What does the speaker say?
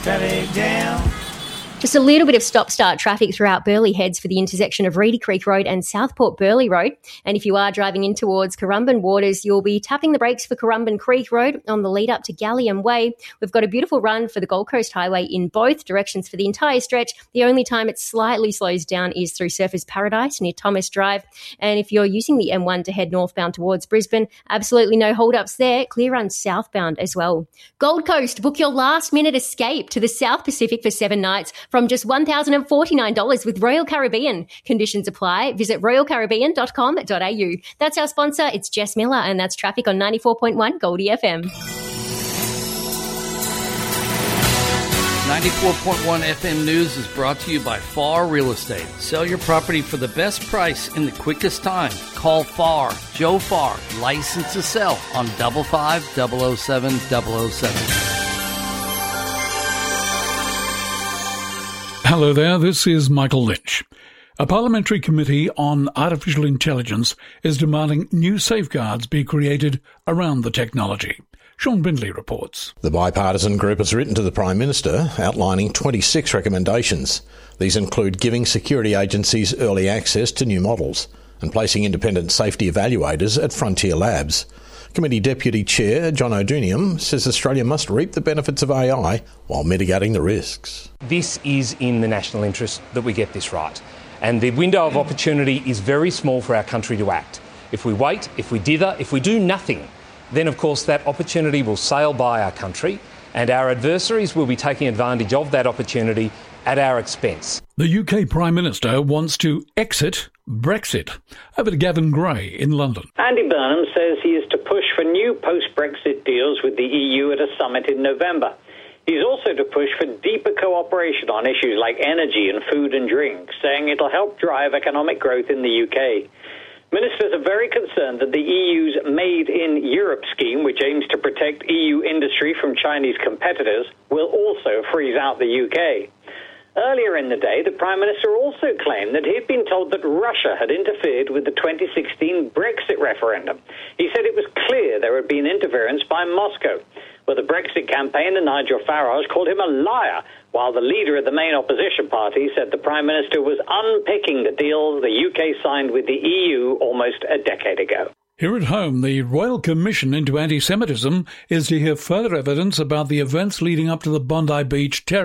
Traffic jam. Just a little bit of stop-start traffic throughout Burleigh Heads for the intersection of Reedy Creek Road and Southport Burleigh Road. And if you are driving in towards Currumbin Waters, you'll be tapping the brakes for Currumbin Creek Road on the lead up to Gallium Way. We've got a beautiful run for the Gold Coast Highway in both directions for the entire stretch. The only time it slightly slows down is through Surfers Paradise near Thomas Drive. And if you're using the M1 to head northbound towards Brisbane, absolutely no hold-ups there. Clear run southbound as well. Gold Coast, book your last-minute escape to the South Pacific for 7 nights from just $1,049 with Royal Caribbean. Conditions apply. Visit royalcaribbean.com.au. That's our sponsor. It's Jess Miller, and that's traffic on 94.1 Goldie FM. 94.1 FM News is brought to you by FAR Real Estate. Sell your property for the best price in the quickest time. Call FAR, Joe Farr, license to sell on 55 007 007. Hello there, this is Michael Lynch. A parliamentary committee on artificial intelligence is demanding new safeguards be created around the technology. Sean Bindley reports. The bipartisan group has written to the Prime Minister outlining 26 recommendations. These include giving security agencies early access to new models and placing independent safety evaluators at Frontier Labs. Committee Deputy Chair John O'Doonium says Australia must reap the benefits of AI while mitigating the risks. This is in the national interest that we get this right. And the window of opportunity is very small for our country to act. If we wait, if we dither, if we do nothing, then of course that opportunity will sail by our country and our adversaries will be taking advantage of that opportunity at our expense. The UK Prime Minister wants to exit Brexit. Over to Gavin Gray in London. Andy Burnham says he is to push for new post-Brexit deals with the EU at a summit in November. He's also to push for deeper cooperation on issues like energy and food and drink, saying it'll help drive economic growth in the UK. Ministers are very concerned that the EU's Made in Europe scheme, which aims to protect EU industry from Chinese competitors, will also freeze out the UK. Earlier in the day, the Prime Minister also claimed that he had been told that Russia had interfered with the 2016 Brexit referendum. He said it was clear there had been interference by Moscow. Well, the Brexit campaigner, Nigel Farage, called him a liar, while the leader of the main opposition party said the Prime Minister was unpicking the deal the UK signed with the EU almost a decade ago. Here at home, the Royal Commission into Anti-Semitism is to hear further evidence about the events leading up to the Bondi Beach terror